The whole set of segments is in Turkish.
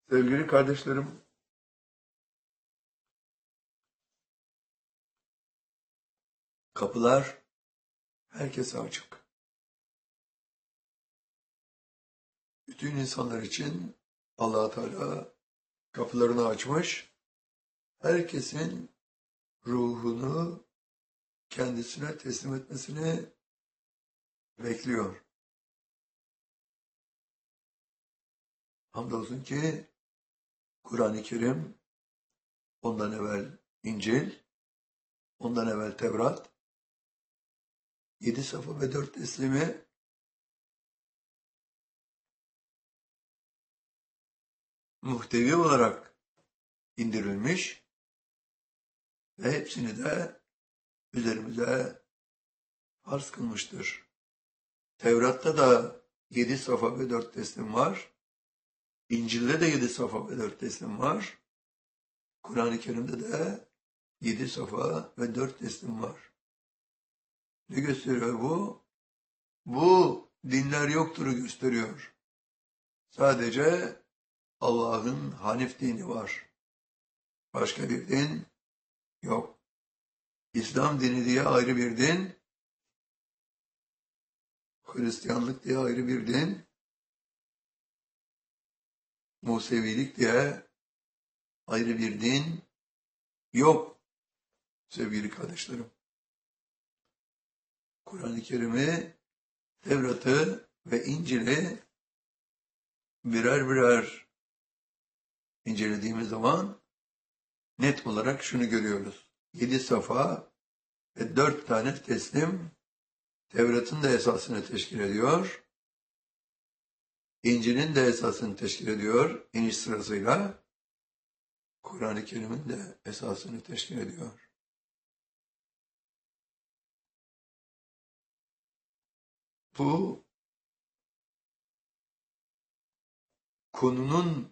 Sevgili kardeşlerim, kapılar herkese açık. Bütün insanlar için Allah Teala kapılarını açmış. Herkesin ruhunu kendisine teslim etmesini bekliyor. Hamdolsun ki Kur'an-ı Kerim, ondan evvel İncil, ondan evvel Tevrat, 7 safa ve 4 teslimi muhtevi olarak indirilmiş ve hepsini de üzerimize farz kılmıştır. Tevrat'ta da 7 safa ve 4 teslim var. İncil'de de 7 safa ve 4 teslim var. Kur'an-ı Kerim'de de 7 safa ve 4 teslim var. Ne gösteriyor bu? Bu dinler yoktur'u gösteriyor. Sadece Allah'ın Hanif dini var. Başka bir din yok. İslam dini diye ayrı bir din, Hristiyanlık diye ayrı bir din, Musevilik diye ayrı bir din yok sevgili kardeşlerim. Kur'an-ı Kerim'i, Tevrat'ı ve İncil'i birer birer incelediğimiz zaman net olarak şunu görüyoruz. 7 safa ve 4 tane teslim Tevrat'ın da esasını teşkil ediyor. İncil'in de esasını teşkil ediyor iniş sırasıyla. Kur'an-ı Kerim'in de esasını teşkil ediyor. Bu konunun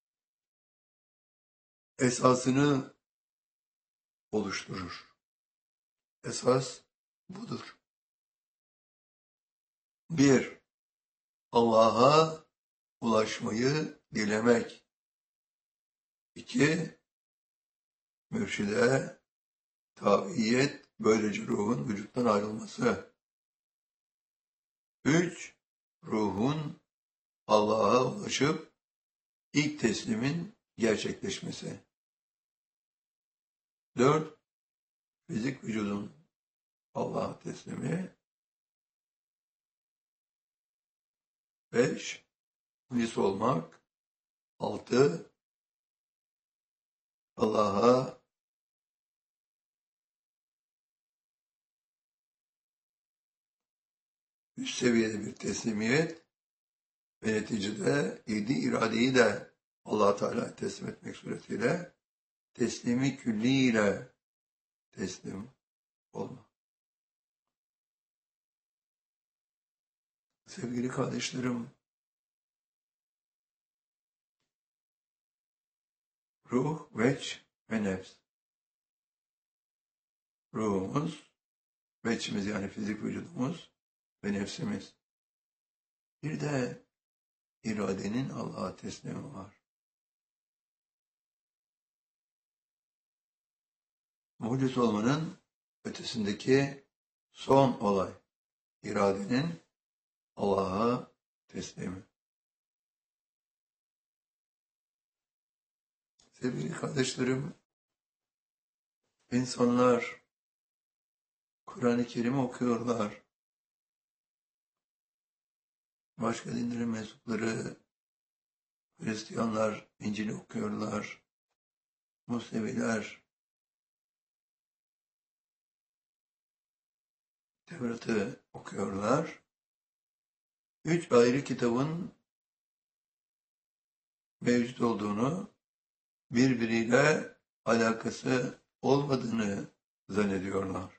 esasını oluşturur. Esas budur. 1. Allah'a ulaşmayı dilemek. 2. Mürşide tabiiyet, böylece ruhun vücuttan ayrılması. 3. Ruhun Allah'a ulaşıp ilk teslimin gerçekleşmesi. 4. Fizik vücudun Allah'a teslimi. 5. His olmak. 6. Allah'a üst seviyede bir teslimiyet ve neticede 7 iradeyi de Allah-u Teala'ya teslim etmek suretiyle teslimi külliyle teslim olma. Sevgili kardeşlerim, ruh, veç ve nefs. Ruhumuz, veçimiz yani fizik vücudumuz ve nefsimiz. Bir de iradenin Allah'a teslimi var. Muhlis olmanın ötesindeki son olay, iradenin Allah'a teslimi. Sevgili kardeşlerim, insanlar Kur'an-ı Kerim'i okuyorlar. Başka dinlerin mensupları, Hristiyanlar İncil'i okuyorlar. Museviler Tevrat'ı okuyorlar. 3 ayrı kitabın mevcut olduğunu, birbiriyle alakası olmadığını zannediyorlar.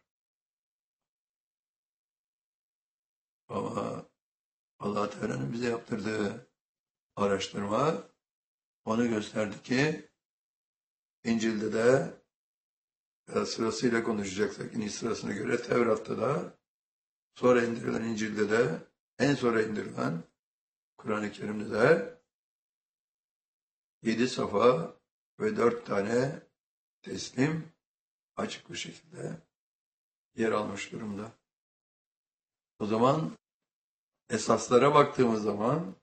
Ama Allah Teala'nın bize yaptırdığı araştırma onu gösterdi ki İncil'de de sırasıyla konuşacaksak iniş sırasına göre Tevrat'ta da, sonra indirilen İncil'de de, en sonra indirilen Kur'an-ı Kerim'de de 7 safa ve 4 tane teslim açık bir şekilde yer almış durumda. O zaman esaslara baktığımız zaman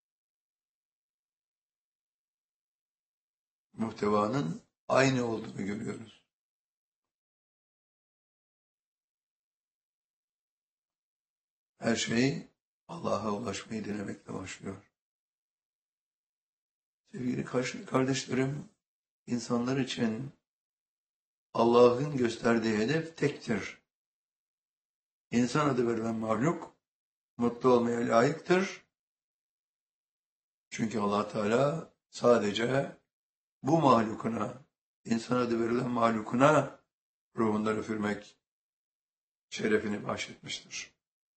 muhtevanın aynı olduğunu görüyoruz. Her şey Allah'a ulaşmayı denemekle başlıyor. Sevgili kardeşlerim, insanlar için Allah'ın gösterdiği hedef tektir. İnsan adı verilen mahluk mutlu olmaya layıktır. Çünkü Allah Teala sadece bu mahlukuna, insan adı verilen mahlukuna ruhundan üfürmek şerefini bahşetmiştir.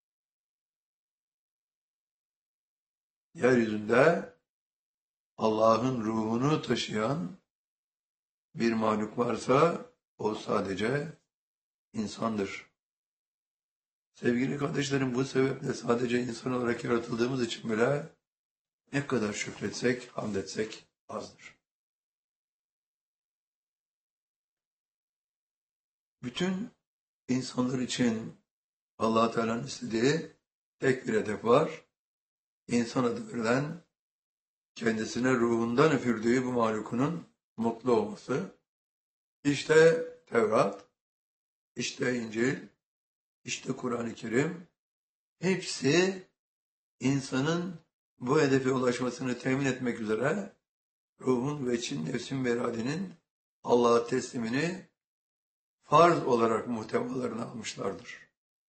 Yeryüzünde Allah'ın ruhunu taşıyan bir mahluk varsa o sadece insandır. Sevgili kardeşlerim, bu sebeple sadece insan olarak yaratıldığımız için bile ne kadar şükretsek, hamd etsek azdır. Bütün insanlar için Allah Teala'nın istediği tek bir hedef var. İnsan adı verilen, kendisine ruhundan üfürdüğü bu mahlukunun mutlu olması. İşte Tevrat, işte İncil, işte Kur'an-ı Kerim, hepsi insanın bu hedefe ulaşmasını temin etmek üzere ruhun ve nefsin ve iradenin Allah'a teslimini farz olarak muhtevalarına almışlardır.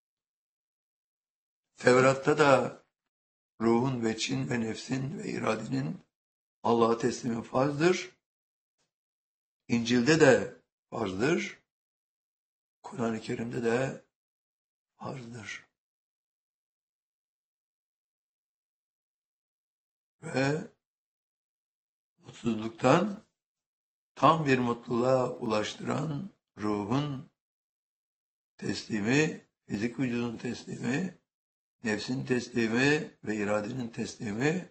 Tevrat'ta da ruhun ve nefsin ve iradenin Allah'a teslimi farzdır. İncil'de de farzdır. Kur'an-ı Kerim'de de farzdır. Ve mutsuzluktan tam bir mutluluğa ulaştıran ruhun teslimi, fizik vücudun teslimi, nefsin teslimi ve iradenin teslimi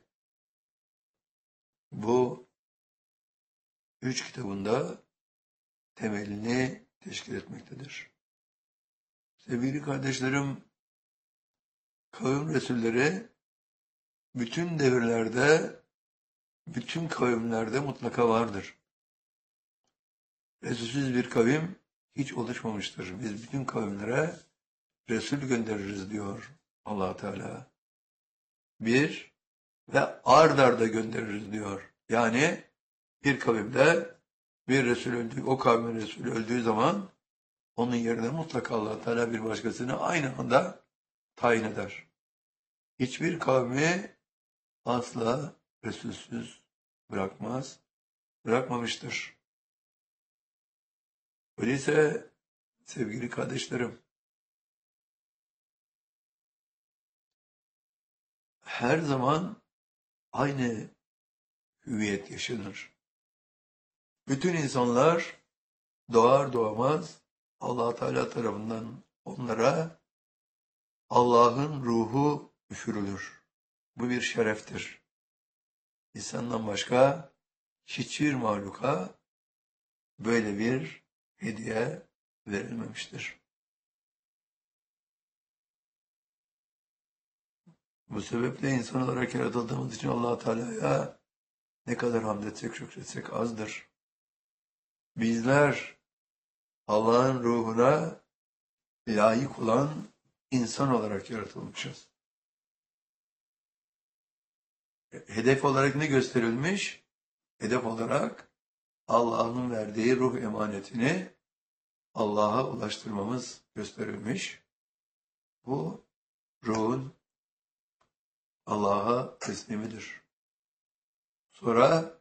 bu 3 kitabında temelini teşkil etmektedir. Sevgili kardeşlerim, kavim resulleri bütün devirlerde, bütün kavimlerde mutlaka vardır. Resulsüz bir kavim hiç oluşmamıştır. Biz bütün kavimlere Resul göndeririz diyor Allah Teala. Bir ve ard arda göndeririz diyor. Yani bir kavimde bir Resul öldüğü, o kavmin Resulü öldüğü zaman onun yerine mutlaka Allah Teala bir başkasını aynı anda tayin eder. Hiçbir kavmi asla Resulsüz bırakmaz, bırakmamıştır. Öyleyse sevgili kardeşlerim, her zaman aynı hüviyet yaşanır. Bütün insanlar doğar doğmaz Allah Teala tarafından onlara Allah'ın ruhu üfürülür. Bu bir şereftir. İnsandan başka hiçbir mahluka böyle bir hediye verilmemiştir. Bu sebeple insan olarak yaratıldığımız için Allah Teala'ya ne kadar hamd etsek, şükretsek azdır. Bizler Allah'ın ruhuna layık olan insan olarak yaratılmışız. Hedef olarak ne gösterilmiş? Hedef olarak Allah'ın verdiği ruh emanetini Allah'a ulaştırmamız gösterilmiş. Bu ruhun Allah'a teslimidir. Sonra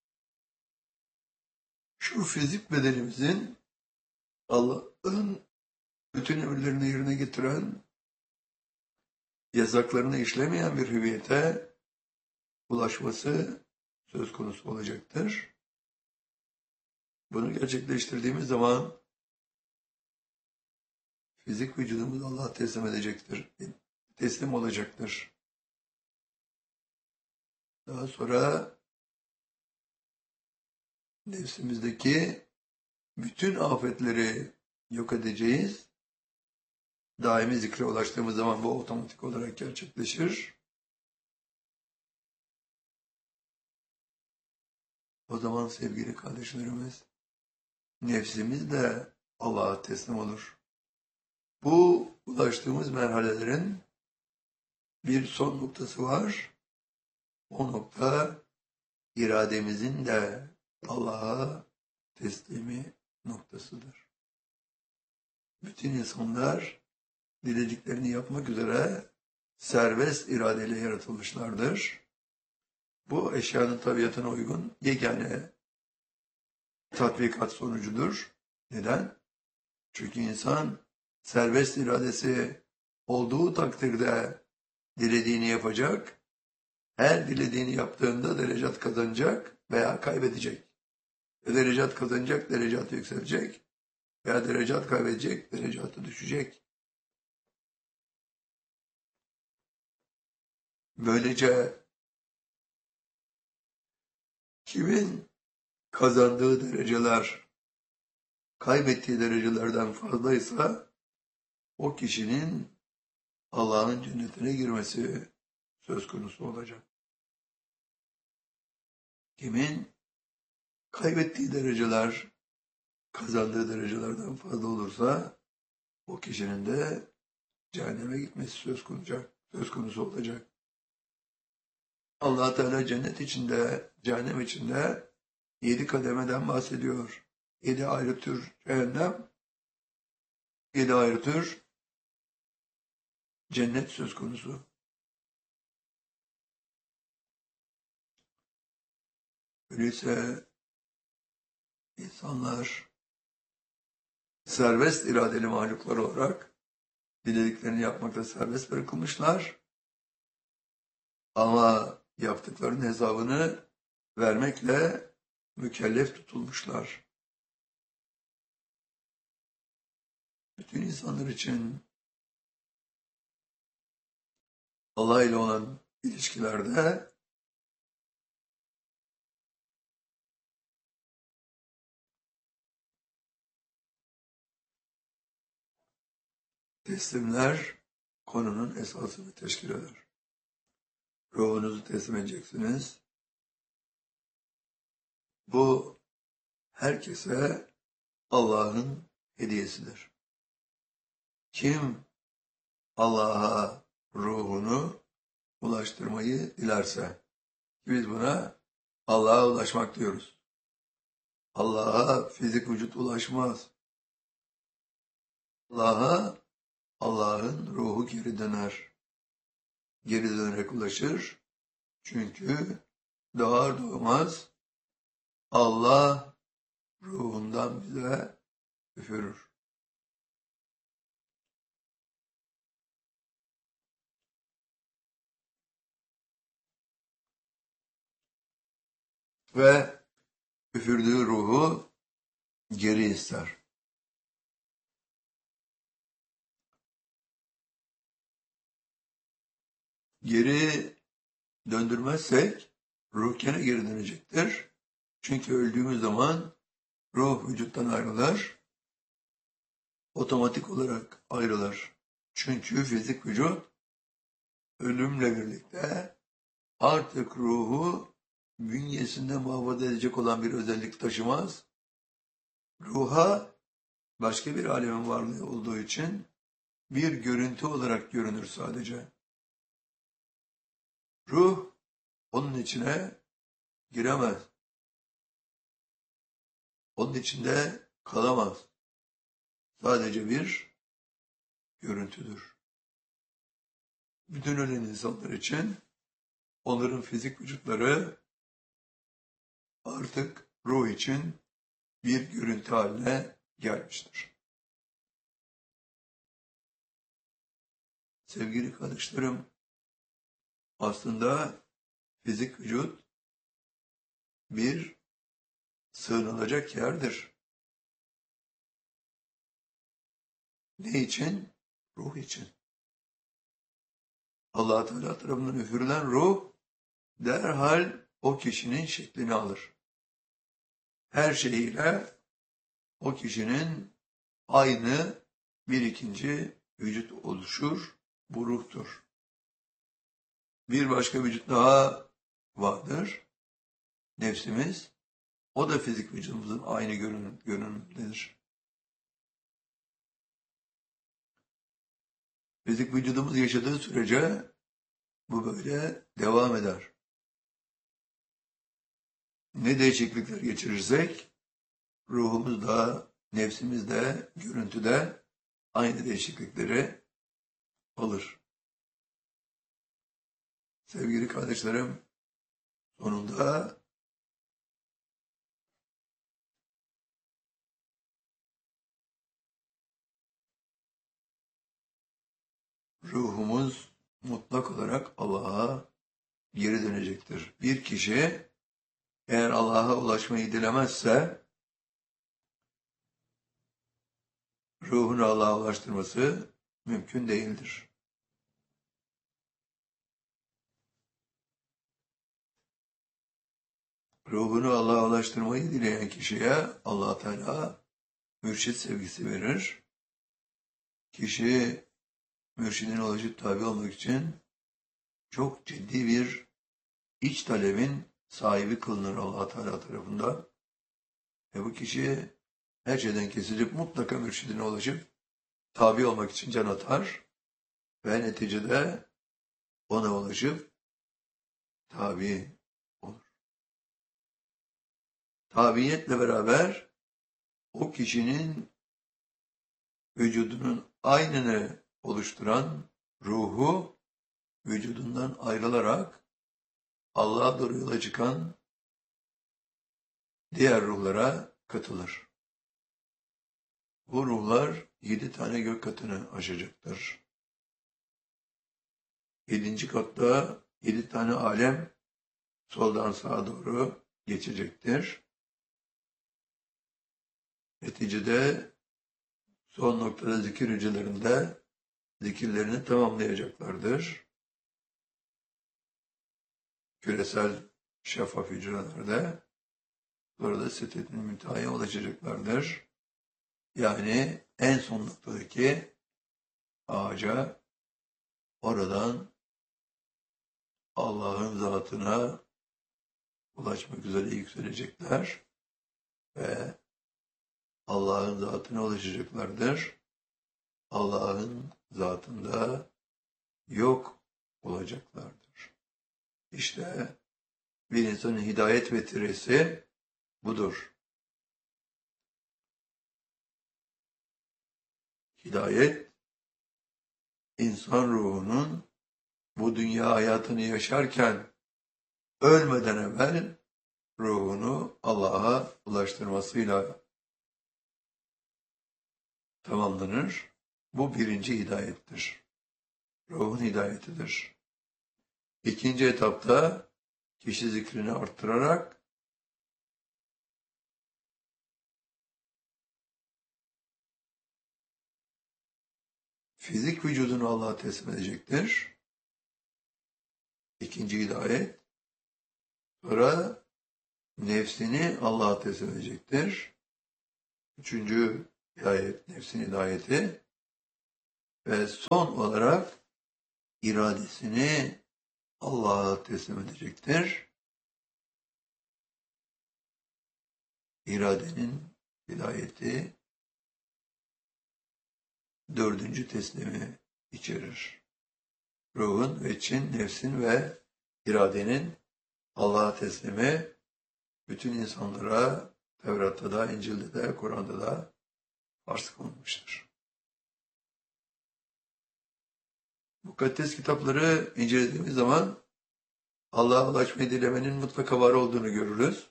şu fizik bedenimizin Allah'ın bütün emirlerini yerine getiren, yasaklarını işlemeyen bir hüviyete ulaşması söz konusu olacaktır. Bunu gerçekleştirdiğimiz zaman fizik vücudumuz Allah'a teslim edecektir, teslim olacaktır. Daha sonra nefsimizdeki bütün afetleri yok edeceğiz. Daimi zikre ulaştığımız zaman bu otomatik olarak gerçekleşir. O zaman sevgili kardeşlerimiz, nefsimiz de Allah'a teslim olur. Bu ulaştığımız merhalelerin bir son noktası var. O nokta irademizin de Allah'a teslimi noktasıdır. Bütün insanlar dilediklerini yapmak üzere serbest iradeyle yaratılmışlardır. Bu eşyanın tabiatına uygun yegane tatbikat sonucudur. Neden? Çünkü insan serbest iradesi olduğu takdirde dilediğini yapacak, her dilediğini yaptığında derecat kazanacak veya kaybedecek. Derecat kazanacak, derecatı yükselecek veya derecat kaybedecek, derecatı düşecek. Böylece kimin kazandığı dereceler kaybettiği derecelerden fazlaysa o kişinin Allah'ın cennetine girmesi söz konusu olacak. Kimin kaybettiği dereceler kazandığı derecelerden fazla olursa o kişinin de cehenneme gitmesi söz konusu olacak. Allah Teala cennet içinde, cehennem içinde 7 kademeden bahsediyor. 7 ayrı tür cehennem, 7 ayrı tür cennet söz konusu. Öyleyse insanlar serbest iradeli mahluklar olarak dilediklerini yapmakta serbest bırakılmışlar. Ama yaptıklarının hesabını vermekle mükellef tutulmuşlar. Bütün insanlar için Allah ile olan ilişkilerde teslimler konunun esasını teşkil eder. Ruhunuzu teslim edeceksiniz. Bu herkese Allah'ın hediyesidir. Kim Allah'a ruhunu ulaştırmayı dilerse, biz buna Allah'a ulaşmak diyoruz. Allah'a fizik vücut ulaşmaz. Allah'a Allah'ın ruhu geri döner. Geri dönerek ulaşır. Çünkü doğar doğmaz Allah ruhundan bize üfürür. Ve üfürdüğü ruhu geri ister. Geri döndürmezsek ruh gene geri dönecektir. Çünkü öldüğümüz zaman ruh vücuttan ayrılır. Otomatik olarak ayrılır. Çünkü fizik vücut ölümle birlikte artık ruhu bünyesinde muhafaza edecek olan bir özellik taşımaz. Ruha başka bir alemin varlığı olduğu için bir görüntü olarak görünür sadece. Ruh onun içine giremez. Onun içinde kalamaz. Sadece bir görüntüdür. Bütün ölen insanlar için onların fizik vücutları artık ruh için bir görüntü haline gelmiştir. Sevgili kardeşlerim, aslında fizik vücut bir sığınılacak yerdir. Ne için? Ruh için. Allah Teala tarafından üfürülen ruh derhal o kişinin şeklini alır. her şeyiyle o kişinin aynı bir ikinci vücut oluşur, bu ruhtur. Bir başka vücut daha vardır, nefsimiz. O da fizik vücudumuzun aynı görünümdedir. Fizik vücudumuz yaşadığı sürece bu böyle devam eder. Ne değişiklikler geçirirsek ruhumuz da, nefsimiz de, görüntüde aynı değişiklikleri alır. Sevgili kardeşlerim, sonunda ruhumuz mutlak olarak Allah'a geri dönecektir. Bir kişi eğer Allah'a ulaşmayı dilemezse ruhunu Allah'a ulaştırması mümkün değildir. Ruhunu Allah'a ulaştırmayı dileyen kişiye Allah Teala mürşit sevgisi verir. Kişi mürşidine ulaşıp tabi olmak için çok ciddi bir iç talebin sahibi kılınır Allah Teala tarafından. Ve bu kişi her şeyden kesilip mutlaka mürşidine ulaşıp tabi olmak için can atar ve neticede ona ulaşıp tabi olur. Tabiiyetle beraber o kişinin vücudunun aynını oluşturan ruhu vücudundan ayrılarak Allah'a doğru yola çıkan diğer ruhlara katılır. Bu ruhlar 7 tane gök katını aşacaktır. 7. katta 7 tane alem soldan sağa doğru geçecektir. Neticede son noktada zikir hücrelerinde zikirlerini tamamlayacaklardır. Küresel şeffaf hücrelerde sonra da Sidret-i Münteha'ya ulaşacaklardır. Yani en son noktadaki ağaca oradan Allah'ın zatına ulaşmak üzere yükselecekler ve Allah'ın zatına ulaşacaklardır. Allah'ın zatında yok olacaklardır. İşte bir insanın hidayet vetiresi budur. Hidayet, insan ruhunun bu dünya hayatını yaşarken ölmeden evvel ruhunu Allah'a ulaştırmasıyla tamamlanır. Bu birinci hidayettir. Ruhun hidayetidir. İkinci etapta kişi zikrini arttırarak fizik vücudunu Allah'a teslim edecektir. İkinci hidayet. Sonra nefsini Allah'a teslim edecektir. Üçüncü hidayet, nefsin hidayeti. Ve son olarak iradesini Allah'a teslim edecektir. İradenin hidayeti dördüncü teslimi içerir. Ruhun ve nefsin ve iradenin Allah'a teslimi bütün insanlara Tevrat'ta da, İncil'de de, Kur'an'da da farz kılınmıştır. Mukaddes kitapları incelediğimiz zaman Allah'a ulaşmayı dilemenin mutlaka var olduğunu görürüz.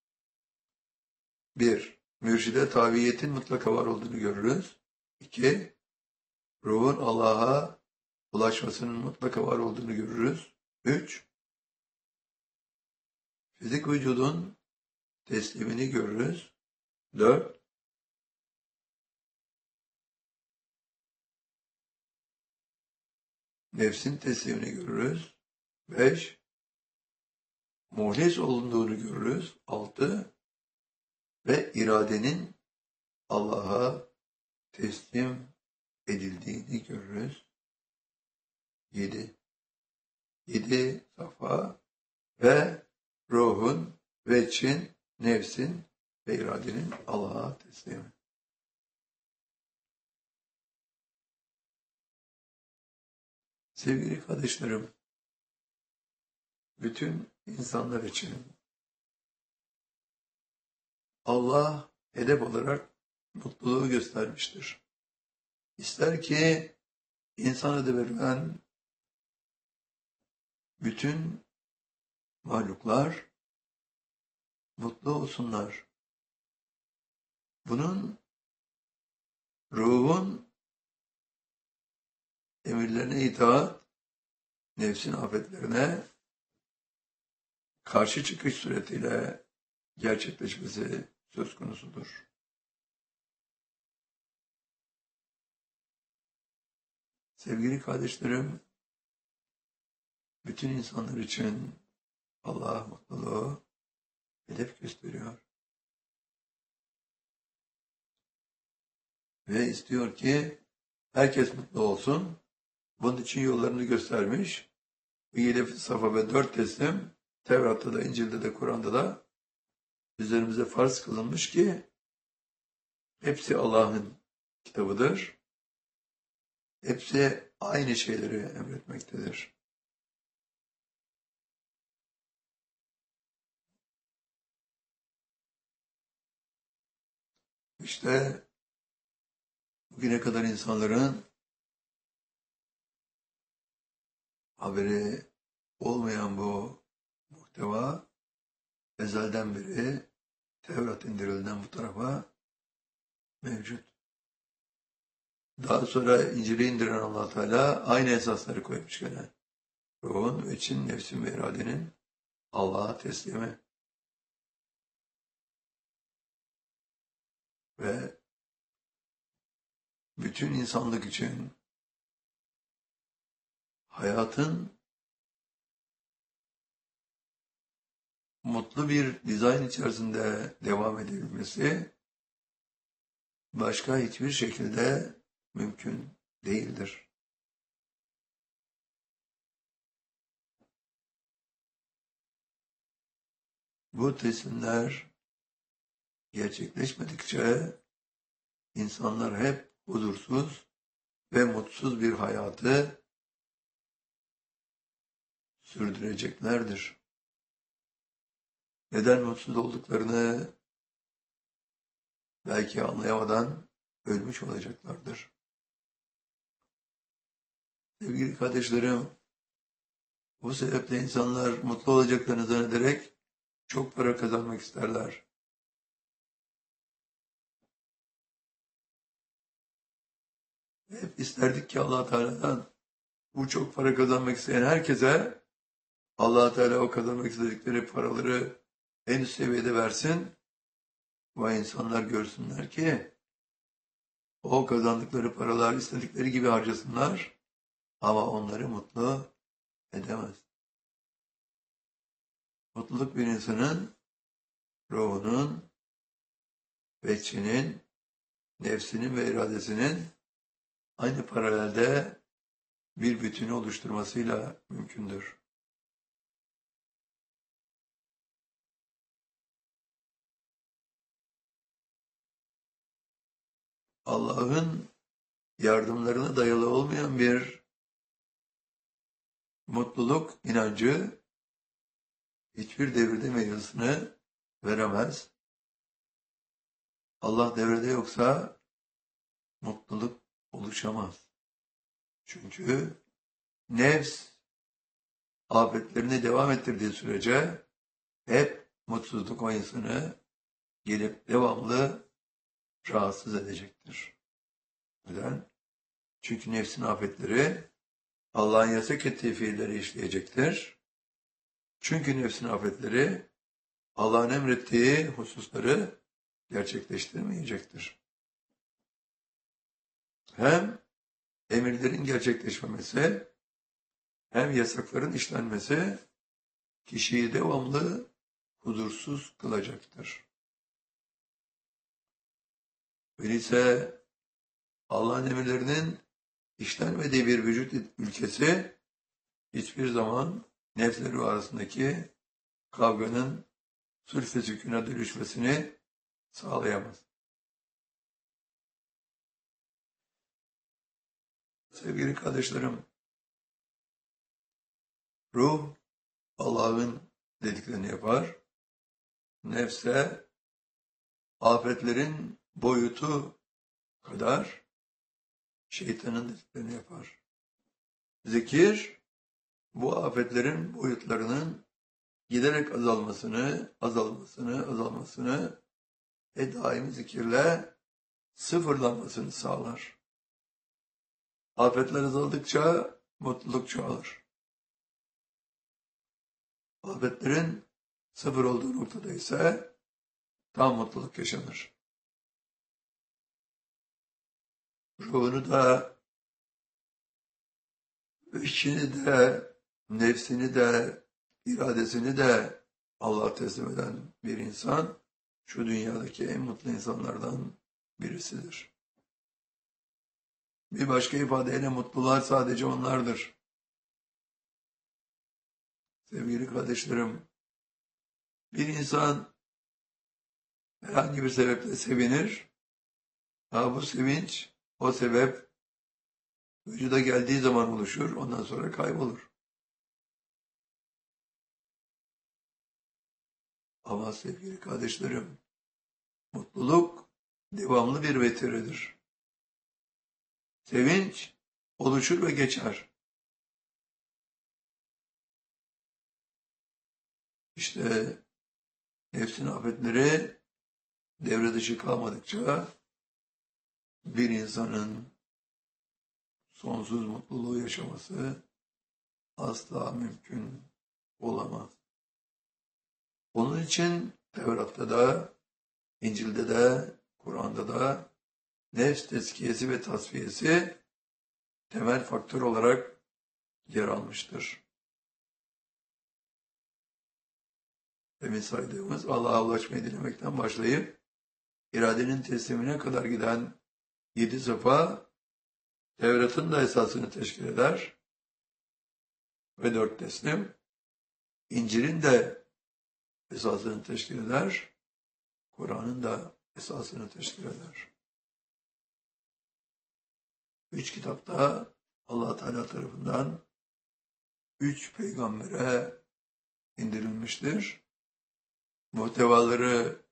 1. Mürşide tabiiyetin mutlaka var olduğunu görürüz. 2. Ruhun Allah'a ulaşmasının mutlaka var olduğunu görürüz. 3. Fizik vücudun teslimini görürüz. 4. Nefsin teslimini görürüz. 5. Muhlis olunduğunu görürüz. 6. ve iradenin Allah'a teslim edildiğini görürüz. 7. 7 safa ve ruhun, veçin, nefsin ve iradenin Allah'a teslimi. Sevgili kardeşlerim, bütün insanlar için Allah hedef olarak mutluluğu göstermiştir. İster ki insan adı verilen bütün mahluklar mutlu olsunlar. Bunun ruhun emirlerine itaat, nefsin afetlerine karşı çıkış suretiyle gerçekleşmesi söz konusudur. Sevgili kardeşlerim, bütün insanlar için Allah mutluluğu hedef gösteriyor. Ve istiyor ki herkes mutlu olsun. Bunun için yollarını göstermiş. Bu 7 safa ve 4 teslim Tevrat'ta da, İncil'de de, Kur'an'da da üzerimize farz kılınmış ki hepsi Allah'ın kitabıdır. Hepsi aynı şeyleri emretmektedir. İşte bugüne kadar insanların haberi olmayan bu muhteva ezelden beri Tevrat indirilden bu tarafa mevcut. Daha sonra İncil'i indiren Allah Teala aynı esasları koymuş gene. Ruhun, için, nefsin ve iradenin Allah'a teslimi. Ve bütün insanlık için hayatın mutlu bir dizayn içerisinde devam edebilmesi başka hiçbir şekilde mümkün değildir. Bu teslimler gerçekleşmedikçe insanlar hep huzursuz ve mutsuz bir hayatı sürdüreceklerdir. Neden mutsuz olduklarını belki anlayamadan ölmüş olacaklardır. Sevgili kardeşlerim, bu sebeple insanlar mutlu olacaklarını zannederek çok para kazanmak isterler. Hep isterdik ki Allah Teala'dan bu çok para kazanmak isteyen herkese Allah Teala o kazanmak istedikleri paraları en üst seviyede versin. Bu insanlar görsünler ki o kazandıkları paralar istedikleri gibi harcasınlar ama onları mutlu edemez. Mutluluk bir insanın ruhunun, veçinin, nefsinin ve iradesinin aynı paralelde bir bütünü oluşturmasıyla mümkündür. Allah'ın yardımlarına dayalı olmayan bir mutluluk inancı hiçbir devirde meyvesini veremez. Allah devrede yoksa mutluluk oluşamaz. Çünkü nefs afetlerini devam ettirdiği sürece hep mutsuzluk o insanı gelip devamlı rahatsız edecektir. Neden? Çünkü nefsin afetleri Allah'ın yasak ettiği fiilleri işleyecektir. Çünkü nefsin afetleri Allah'ın emrettiği hususları gerçekleştirmeyecektir. Hem emirlerin gerçekleşmemesi hem yasakların işlenmesi kişiyi devamlı huzursuz kılacaktır. Öyleyse Allah'ın emirlerinin işlenmediği bir vücut ülkesi hiçbir zaman nefsleri arasındaki kavganın sulh ve sükûna dönüşmesini sağlayamaz. Sevgili kardeşlerim, ruh Allah'ın dediklerini yapar. Nefse afetlerin boyutu kadar şeytanın dediklerini yapar. Zikir bu afetlerin boyutlarının giderek azalmasını ve daimi zikirle sıfırlanmasını sağlar. Afetler azaldıkça mutluluk çoğalır. Afetlerin sıfır olduğu noktada ise tam mutluluk yaşanır. Ruhunu da, içini de, nefsini de, iradesini de Allah'a teslim eden bir insan, şu dünyadaki en mutlu insanlardan birisidir. Bir başka ifadeyle mutlular sadece onlardır. Sevgili kardeşlerim, bir insan herhangi bir sebeple sevinir, ama bu sevinç, o sebep vücuda geldiği zaman oluşur, ondan sonra kaybolur. Ama sevgili kardeşlerim, mutluluk devamlı bir vetiredir. Sevinç oluşur ve geçer. İşte nefsin afetleri devre dışı kalmadıkça bir insanın sonsuz mutluluğu yaşaması asla mümkün olamaz. Onun için Tevrat'ta da, İncil'de de, Kur'an'da da nefs tezkiyesi ve tasfiyesi temel faktör olarak yer almıştır. Demin saydığımız Allah'a ulaşmayı dilemekten başlayıp iradenin teslimine kadar giden 7 safa Tevrat'ın da esasını teşkil eder ve 4 teslim, İncil'in de esasını teşkil eder, Kur'an'ın da esasını teşkil eder. 3 kitapta Allah Teala tarafından 3 peygambere indirilmiştir. Muhtevaları,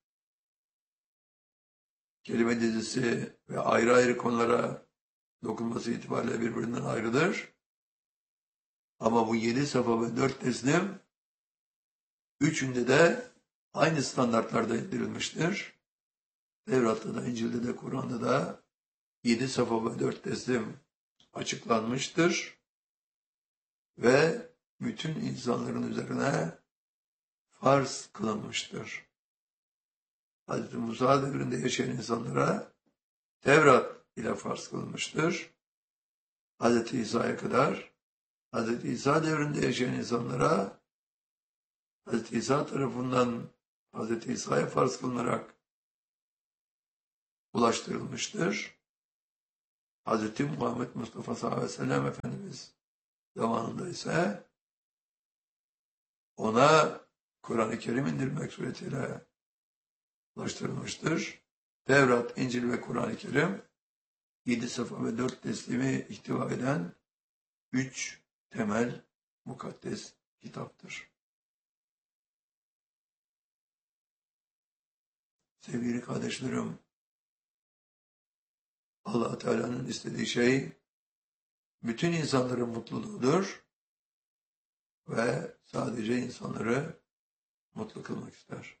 kelime dizisi ve ayrı ayrı konulara dokunması itibariyle birbirinden ayrıdır. Ama bu 7 safa ve 4 teslim üçünde de aynı standartlarda indirilmiştir. Tevrat'ta da, İncil'de de, Kur'an'da da 7 safa ve 4 teslim açıklanmıştır. Ve bütün insanların üzerine farz kılınmıştır. Hz. Musa devrinde yaşayan insanlara Tevrat ile farz kılınmıştır. Hz. İsa'ya kadar Hz. İsa devrinde yaşayan insanlara Hz. İsa tarafından Hz. İsa'ya farz kılınarak ulaştırılmıştır. Hz. Muhammed Mustafa sallallahu aleyhi ve sellem Efendimiz zamanında ise ona Kur'an-ı Kerim indirmek suretiyle ulaştırılmıştır. Tevrat, İncil ve Kur'an-ı Kerim 7 safa ve 4 teslimi ihtiva eden 3 temel mukaddes kitaptır. Sevgili kardeşlerim, Allah Teala'nın istediği şey bütün insanların mutluluğudur ve sadece insanları mutlu kılmak ister.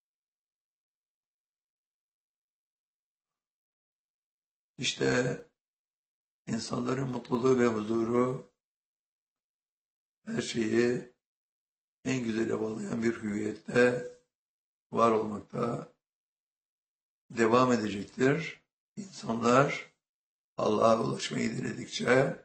İşte insanların mutluluğu ve huzuru her şeyi en güzele bağlayan bir hüviyette var olmakta devam edecektir. İnsanlar Allah'a ulaşmayı diledikçe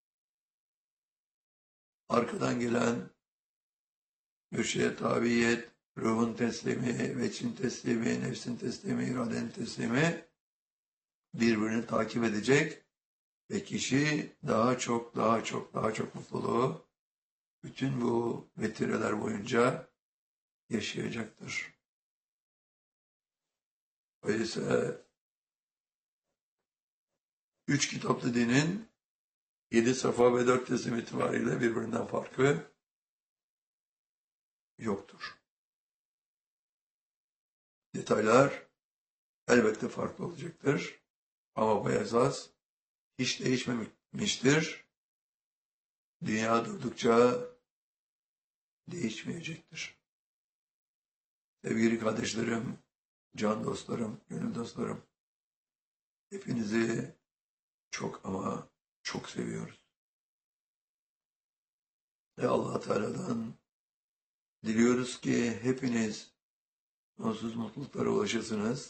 arkadan gelen mürşiye tabiyet, ruhun teslimi, veçin teslimi, nefsin teslimi, iradenin teslimi birbirini takip edecek ve kişi daha çok mutluluğu bütün bu vetireler boyunca yaşayacaktır. Öyleyse 3 kitaplı dinin 7 safa ve 4 resim itibariyle birbirinden farkı yoktur. Detaylar elbette farklı olacaktır. Ama bu esas hiç değişmemiştir. Dünya durdukça değişmeyecektir. Sevgili kardeşlerim, can dostlarım, gönül dostlarım, hepinizi çok ama çok seviyoruz. Ve Allah Teala'dan diliyoruz ki hepiniz sonsuz mutluluklara ulaşasınız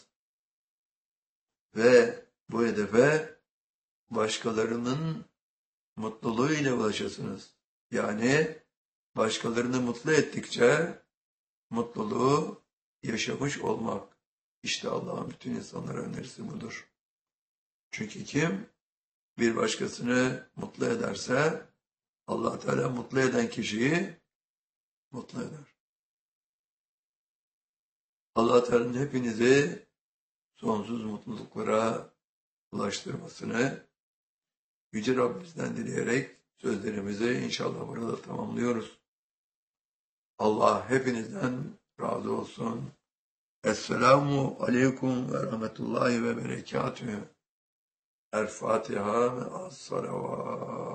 ve bu hedefe başkalarının mutluluğuyla ulaşasınız. Yani başkalarını mutlu ettikçe mutluluğu yaşamış olmak. İşte Allah'ın bütün insanlara önerisi budur. Çünkü kim bir başkasını mutlu ederse Allah Teala mutlu eden kişiyi mutlu eder. Allah Teala'nın hepinizi sonsuz mutluluklara ulaştırmasını Yüce Rabbimizden dileyerek sözlerimizi inşallah burada tamamlıyoruz. Allah hepinizden razı olsun. Esselamu aleyküm ve rahmetullahi ve berekatühü. El Fatiha ve as-salavat.